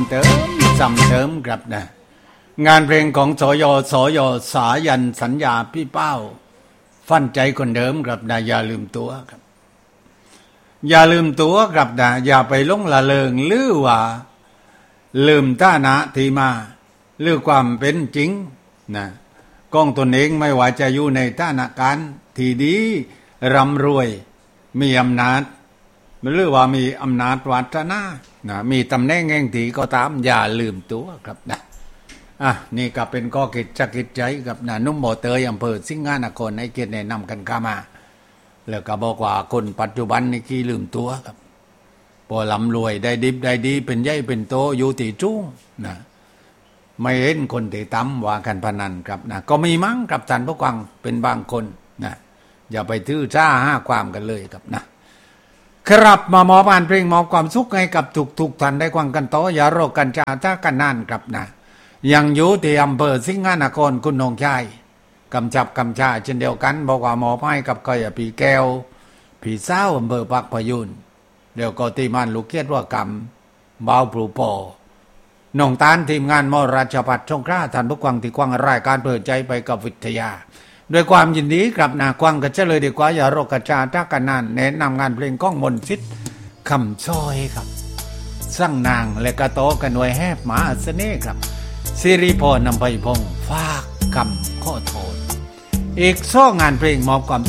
เติมซ้ำเติมครับนะงานเพลงของสยสายันสัญญาพี่เป้าฟันใจคนเดิมครับนะอย่าลืมตัวครับอย่าลืมตัวครับนะอย่าไปหลงละเลงหรือว่าลืมท่านะที่มาหรือความเป็นจริงนะกองตนเองไม่ว่าจะอยู่ในฐานะการที่ดีร่ำรวยมีอำนาจหรือว่ามีอำนาจวาสนานะมีตำแหน่งแห่งที่ก็ตามอย่าลืมตัวครับนะนี่ก็เป็นข้อคิดจักคิดใจกับนะนุ่มโมเตยอำเภอสิงหนครให้เกียรติแนะนำกันเข้ามาแล้วก็บอกว่าคนปัจจุบันนี่ขี้ลืมตัวครับพอร่ำรวยได้ดิบได้ดีเป็นใหญ่เป็นโตอยู่ที่จุ้งนะไม่เห็นคนที่ต่ำว่ากันพนันครับนะก็มีมั้งกับท่านผู้ฟังเป็นบางคนนะอย่าไปถือจ้าห้าความกันเลยครับนะครับมามอบอ่านเพลงมอบความสุขให้กับทุกท่านได้ฟังกันต่ออย่ารอกันจ้าถ้ากันนานครับนะยังอยู่ที่อำเภอสิงหนครคุณนงชัยกำจับกำชาเช่นเดียวกันบอกว่ามอบให้กับก้อยปีแก้วผีเศร้าอำเภอปากพยูนเดี๋ยวก็ตีมันลูกเกียรติว่ากำเบาปลูปอน้องตานทีมงานมราชพัฒน์ชงคราท่านผู้ฟังที่กว้างรายการเปิดใจไปกับวิทยาด้วยความยินดีครับนะกว้างกันเฉลยดีกว่าอย่ารอกระจาถ้ากันนานแนะนำงานเพลงก้องมนต์สิทธิ์คำช้อยครับสร้างนางและกระโตกันหน่วยแฮบหมาเสน่ห์ครับสิริพรนำไปพงฝากคำข้อโทษอีกซ่องานเพลงมอบความ